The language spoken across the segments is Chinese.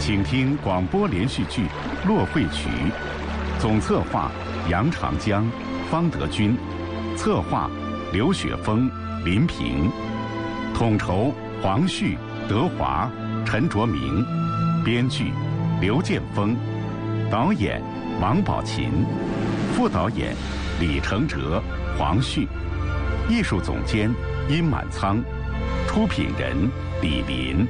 请听广播连续剧《落会曲》，总策划杨长江、方德军，策划刘雪峰、林平，统筹黄旭、德华、陈卓明，编剧刘建峰，导演王宝琴，副导演李承哲、黄旭，艺术总监殷满仓，出品人李林。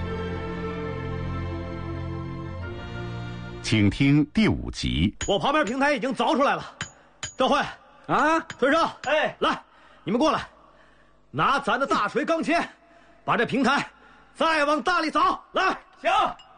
请听第5集。 我旁边平台已经凿出来了，赵慧啊，村上，哎，来，你们过来，拿咱的大锤钢钎，把这平台再往大里凿。来，行。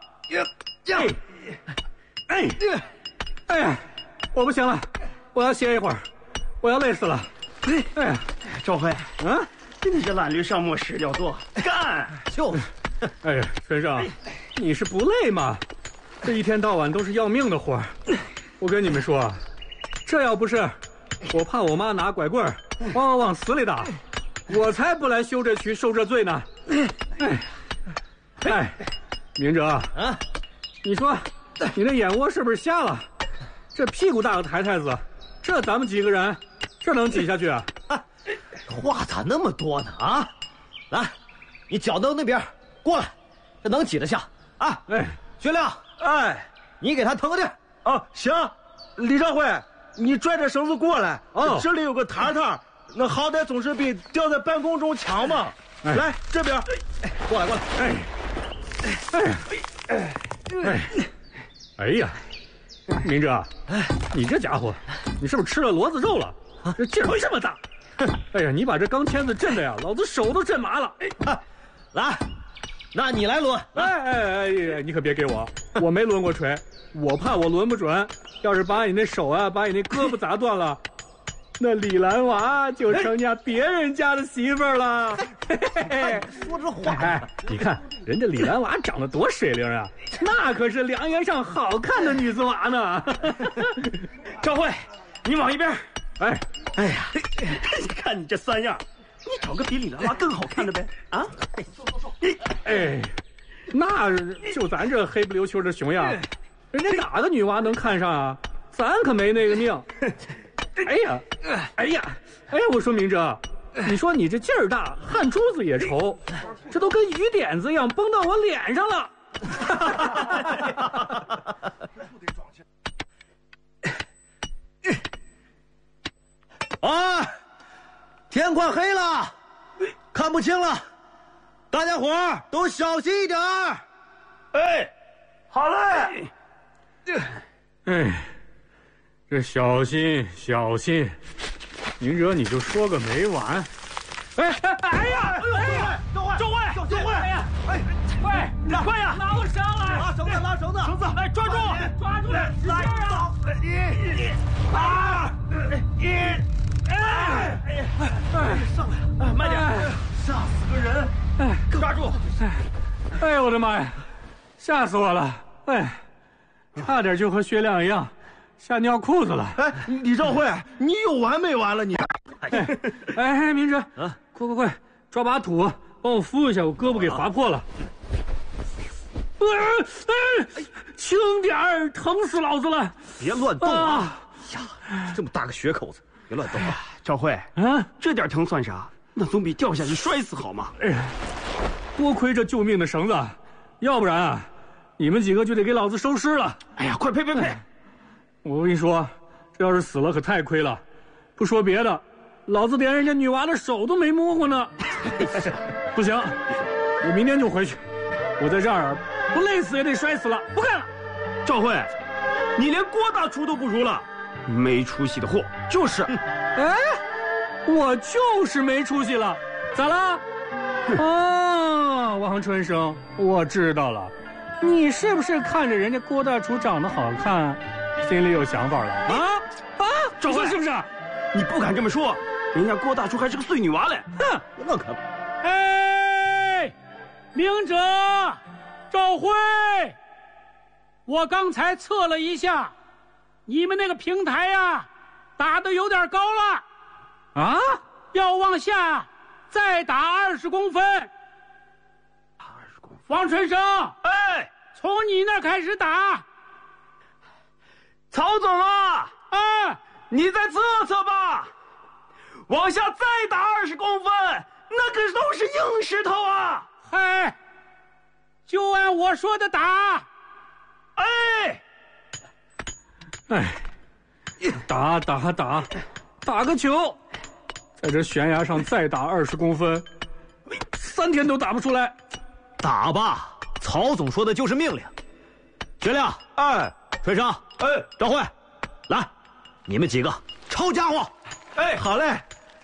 哎呀，我不行了，我要歇一会儿，我要累死了。哎呀， 赵慧，你这懒驴上磨石要做，干就是。 哎呀，村上，你是不累吗？这一天到晚都是要命的活儿，我跟你们说，这要不是我怕我妈拿拐棍儿把我往死里打，我才不来修这渠受这罪呢。哎，明哲啊，你说你那眼窝是不是瞎了？这屁股大个台子，这咱们几个人这能挤下去啊？ 话咋那么多呢啊？来，你脚到那边过来，这能挤得下啊？哎，薛亮。哎，你给他腾个地儿。 啊，行。李兆辉，你拽着绳子过来。哦，这里有个台台，那好歹总是比吊在半空中强嘛。哎，来这边， 过来。 哎呀，明哲，你这家伙，你是不是吃了骡子肉了？这劲儿这么大！哎呀，你把这钢钎子震的呀，老子手都震麻了。 来。那你来抡！ 哎，你可别给我没抡过锤，我怕我抡不准，要是把你那手啊，把你那胳膊砸断了，那李兰娃就成家别人家的媳妇儿了。 说这话， 你看人家李兰娃长得多水灵啊，那可是梁岩上好看的女子娃呢。 赵慧，你往一边。 哎呀， 你看你这3样。你找个比李兰娃更好看的呗！啊， 哎，那就咱这黑不溜秋的熊样，人家哪个女娃能看上啊？咱可没那个命。哎呀，我说明哲，你说你这劲儿大，汗珠子也稠，这都跟雨点子一样崩到我脸上了。 啊！天快黑了，看不清了，大家伙儿都小心一点儿。 哎，好嘞。 这小心，明哲你就说个没完。哎呀， 赵慧，快呀， 拿我上来！拉绳子， 来抓住， 来，走，1、2、1。上来，慢点，吓死个人！抓住！ 哎呦我的妈呀，吓死我了！差点就和薛亮一样，吓尿裤子了。 李兆辉，你有完没完了你？ 明哲，快，抓把土，帮我扶一下，我胳膊给划破了。轻点儿，疼死老子了！ 别乱动啊！呀，这么大个血口子，别乱动啊！赵慧，这点疼算啥？那总比掉下去摔死好吗？ 多亏这救命的绳子，要不然啊，你们几个就得给老子收尸了。 哎呀，快呸！ 我跟你说，这要是死了可太亏了。不说别的，老子连人家女娃的手都没摸过呢。不行，我明天就回去。我在这儿不累死也得摔死了，不干了。 赵慧，你连郭大厨都不如了，没出息的货！就是。 我就是没出息了，咋了？王春生，我知道了，你是不是看着人家郭大厨长得好看，心里有想法了？ 赵慧， 是不是？ 你不敢这么说，人家郭大厨还是个碎女娃嘞！ 哼，那可。 明哲，赵辉，我刚才测了一下，你们那个平台呀，打得有点高了。要往下再打20公分。 20公分。 王春生， 从你那儿开始打。 曹总啊， 啊， 你再测测吧，往下再打20公分，那可都是硬石头啊！ 嗨，就按我说的打。 打个球，在这悬崖上再打20公分，3天都打不出来。 打吧，曹总说的就是命令。学亮，吹笙，赵慧，来，你们几个抄家伙。 好嘞。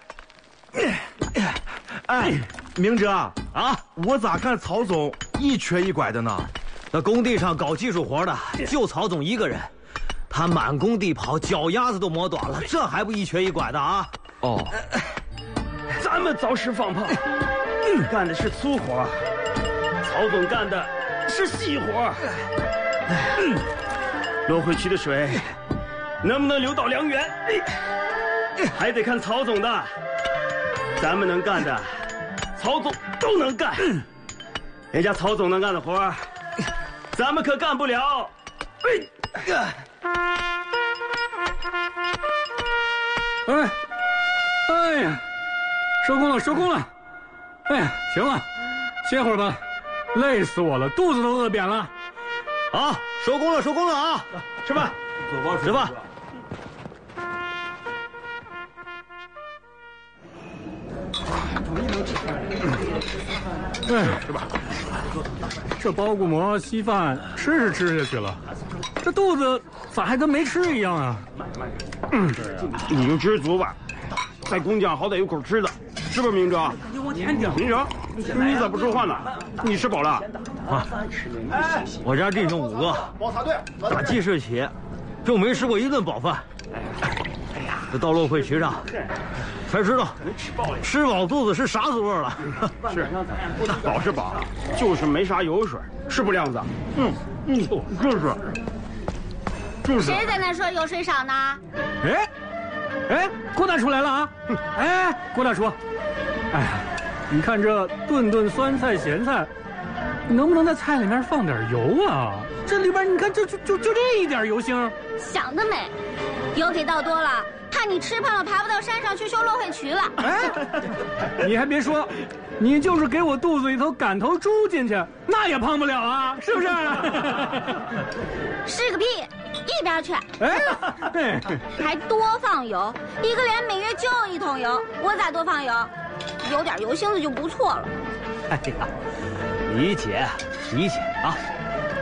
明哲啊，我咋看曹总一瘸一拐的呢？ 那工地上搞技术活的就曹总一个人，他满工地跑，脚丫子都磨短了，这还不一瘸一拐的啊？ 咱们凿石放炮，干的是粗活，曹总干的是细活。落会区的水能不能流到良源，还得看曹总的。咱们能干的，曹总都能干。人家曹总能干的活，咱们可干不了。 哎呀，收工了。哎呀，行了，歇会儿吧，累死我了，肚子都饿扁了。 收工了啊！吃饭，吃饭。 是吧？这包谷馍稀饭吃下去了，这肚子咋还跟没吃一样啊？ 你就知足吧，在工匠好歹有口吃的，是不是明哲？明哲，你咋不说话呢？你吃饱了？ 我家弟兄5个，打记事起就没吃过一顿饱饭。这到落会渠上才知道，吃饱肚子是啥滋味了。 是，饱是饱，就是没啥油水，是不亮子？就是。 谁在那说油水少呢？ 郭大厨来了啊！郭大厨，哎呀，你看这顿酸菜咸菜，能不能在菜里面放点油啊？这里边你看就这一点油星。 想得美，油给倒多了，怕你吃胖了爬不到山上去修落会渠了。 你还别说，你就是给我肚子里头赶头猪进去，那也胖不了啊，是不是？ 是个屁！一边去！还多放油，一个连每月就1桶油，我咋多放油？有点油星子就不错了。 理解啊。